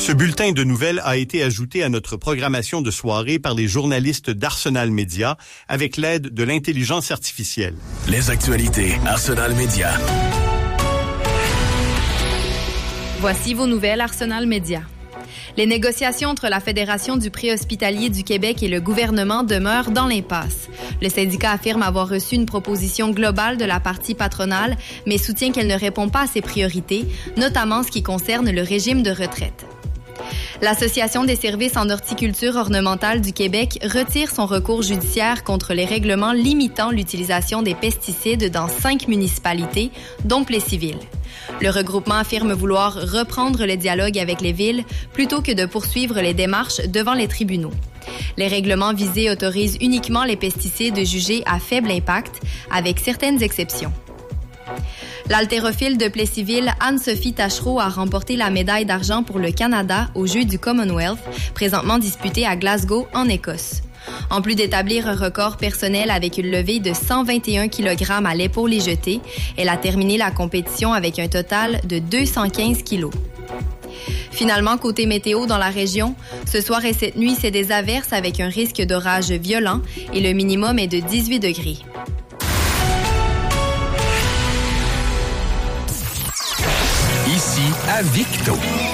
Ce bulletin de nouvelles a été ajouté à notre programmation de soirée par les journalistes d'Arsenal Média avec l'aide de l'intelligence artificielle. Les actualités Arsenal Média. Voici vos nouvelles Arsenal Média. Les négociations entre la Fédération du préhospitalier du Québec et le gouvernement demeurent dans l'impasse. Le syndicat affirme avoir reçu une proposition globale de la partie patronale, mais soutient qu'elle ne répond pas à ses priorités, notamment ce qui concerne le régime de retraite. L'Association des services en horticulture ornementale du Québec retire son recours judiciaire contre les règlements limitant l'utilisation des pesticides dans 5 municipalités, dont Plessisville. Le regroupement affirme vouloir reprendre le dialogue avec les villes plutôt que de poursuivre les démarches devant les tribunaux. Les règlements visés autorisent uniquement les pesticides jugés à faible impact, avec certaines exceptions. L'haltérophile de Plessisville, Anne-Sophie Tachereau, a remporté la médaille d'argent pour le Canada aux Jeux du Commonwealth, présentement disputés à Glasgow, en Écosse. En plus d'établir un record personnel avec une levée de 121 kg à l'épaule et jetée, elle a terminé la compétition avec un total de 215 kg. Finalement, côté météo dans la région, ce soir et cette nuit, c'est des averses avec un risque d'orage violent et le minimum est de 18 degrés. Ici à Victo.